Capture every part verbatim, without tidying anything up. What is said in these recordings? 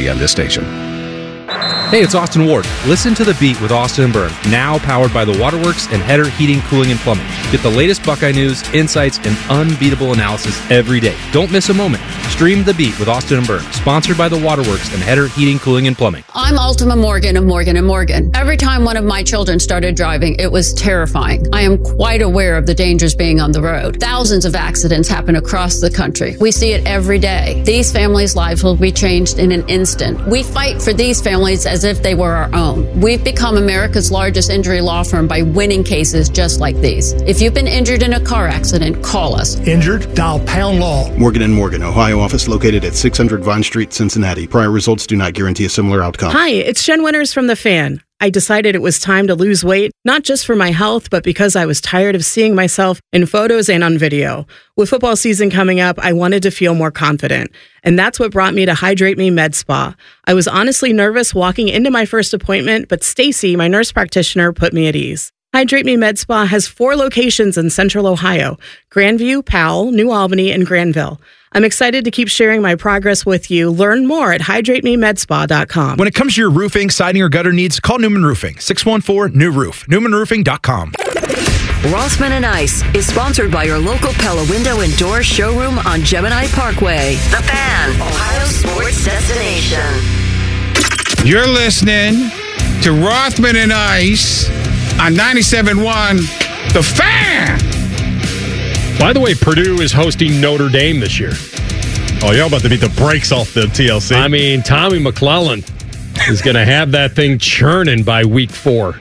T on this station. Hey, it's Austin Ward. Listen to The Beat with Austin and Byrne, now powered by the Waterworks and Header Heating, Cooling, and Plumbing. Get the latest Buckeye news, insights, and unbeatable analysis every day. Don't miss a moment. Stream The Beat with Austin and Byrne, sponsored by the Waterworks and Header Heating, Cooling, and Plumbing. I'm Ultima Morgan of Morgan and Morgan. Every time one of my children started driving, it was terrifying. I am quite aware of the dangers being on the road. Thousands of accidents happen across the country. We see it every day. These families' lives will be changed in an instant. We fight for these families as if they were our own. We've become America's largest injury law firm by winning cases just like these. If you've been injured in a car accident, call us. Injured? Dial Pound Law. Morgan and Morgan, Ohio office located at six hundred Vine Street, Cincinnati. Prior results do not guarantee a similar outcome. Hi, it's Jen Winters from The Fan. I decided it was time to lose weight, not just for my health, but because I was tired of seeing myself in photos and on video. With football season coming up, I wanted to feel more confident. And that's what brought me to Hydrate Me Med Spa. I was honestly nervous walking into my first appointment, but Stacy, my nurse practitioner, put me at ease. Hydrate Me Med Spa has four locations in Central Ohio: Grandview, Powell, New Albany, and Granville. I'm excited to keep sharing my progress with you. Learn more at hydrate me med spa dot com. When it comes to your roofing, siding, or gutter needs, call Newman Roofing. six one four, new roof. newman roofing dot com. Rothman and Ice is sponsored by your local Pella Window and Door showroom on Gemini Parkway. The Fan, Ohio sports destination. You're listening to Rothman and Ice on ninety-seven point one, The Fan. By the way, Purdue is hosting Notre Dame this year. Oh, you're about to beat the brakes off the T L C. I mean, Tommy McClellan is going to have that thing churning by week four.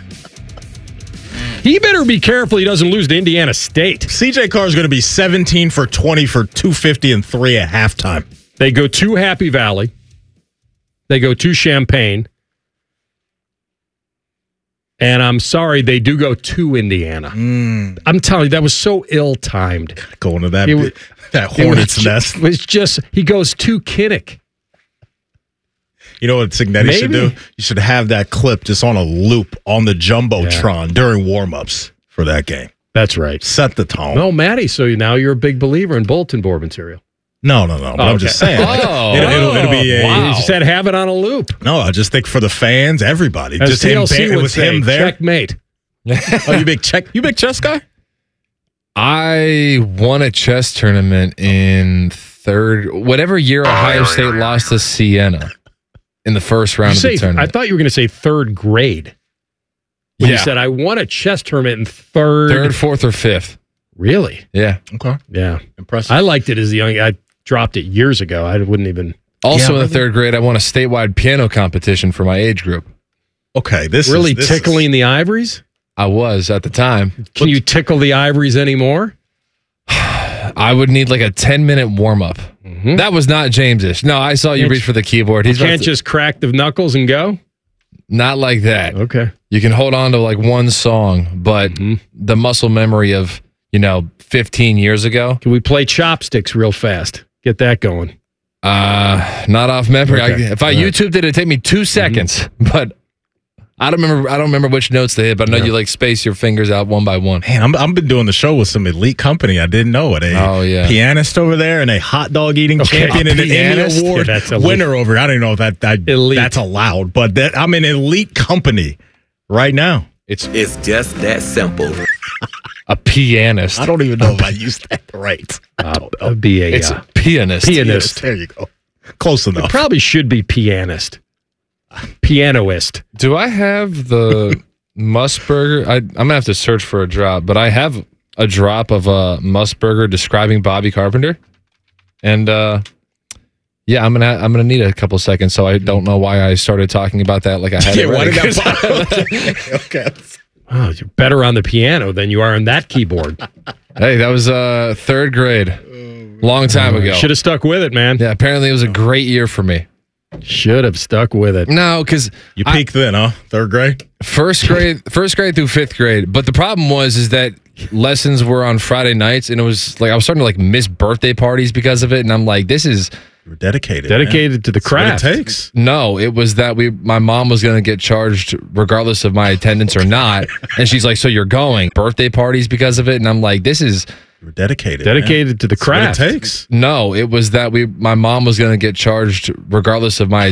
He better be careful he doesn't lose to Indiana State. C J Carr is going to be seventeen for twenty for two fifty and three at halftime. They go to Happy Valley. They go to Champaign. And I'm sorry, they do go to Indiana. Mm. I'm telling you, that was so ill-timed. Going to that, it, that hornet's it nest. It was just, he goes to Kinnick. You know what Signetti should do? You should have that clip just on a loop on the Jumbotron yeah. during warm-ups for that game. That's right. Set the tone. No, Matty, so now you're a big believer in bulletin board material. No, no, no. But oh, I'm just saying. Like, oh, it'll, it'll, it'll be a. Wow. You said have it on a loop. No, I just think for the fans, everybody. As just T L C him, would it was say, him there. Checkmate. Oh, you big check? You big chess guy? I won a chess tournament in third, whatever year Ohio State lost to Siena in the first round you of say, the tournament. I thought you were going to say third grade. When yeah. you said I won a chess tournament in third, third, fourth, or fifth. Really? Yeah. Okay. Yeah. Impressive. I liked it as a young. I dropped it years ago. I wouldn't even. Also yeah, in the third grade, I won a statewide piano competition for my age group. Okay, this really is, this tickling is... the ivories. I was at the time. Can you tickle the ivories anymore? I would need like a ten minute warm up. Mm-hmm. That was not Jamesish. No, I saw you reach for the keyboard. He's you can't to... just crack the knuckles and go. Not like that. Okay. You can hold on to like one song, but mm-hmm. the muscle memory of you know fifteen years ago. Can we play chopsticks real fast? Get that going. Uh, not off memory. Okay. I, if I right. YouTubed it, it'd take me two seconds. Mm-hmm. But I don't remember. I don't remember which notes they hit. But I know yeah. you like space your fingers out one by one. Man, I'm, I've been doing the show with some elite company. I didn't know it. A oh yeah, pianist over there and a hot dog eating okay. champion and an Emmy Award yeah, winner over. I don't even know if that, that that's allowed, but that I'm in elite company right now. It's it's just that simple. A pianist. I don't even know if I used that right. Uh, a B A. It's a pianist. Pianist. Pianist. There you go. Close enough. It probably should be pianist. Pianoist. Do I have the Musburger? I, I'm going to have to search for a drop, but I have a drop of a Musburger describing Bobby Carpenter. And uh, yeah, I'm going to I'm gonna need a couple seconds, so I don't know why I started talking about that like I had yeah, it ready. Why did that okay. Oh, you're better on the piano than you are on that keyboard. Hey, that was uh, third grade. Long time ago. Should have stuck with it, man. Yeah, apparently it was a great year for me. Should have stuck with it. No, because you peaked I, then, huh? Third grade? First grade, first grade through fifth grade. But the problem was is that lessons were on Friday nights, and it was like I was starting to like miss birthday parties because of it. And I'm like, this is You're dedicated. Dedicated man. to the craft. That's what it takes. No, it was that we my mom was going to get charged regardless of my attendance or not. And she's like, so you're going birthday parties because of it? And I'm like, this is You're dedicated. Dedicated man. to the craft. That's what it takes. No, it was that we my mom was going to get charged regardless of my